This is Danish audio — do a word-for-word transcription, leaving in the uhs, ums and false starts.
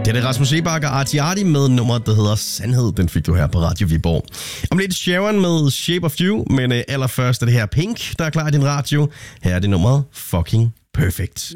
Det er det Rasmus Seebach og Arti Arti med nummeret, der hedder Sandhed. Den fik du her på Radio Viborg. Om lidt Sharon med Shape of You, men uh, allerførst er det her Pink, der er klar i din radio. Her er det nummeret Fucking Perfect.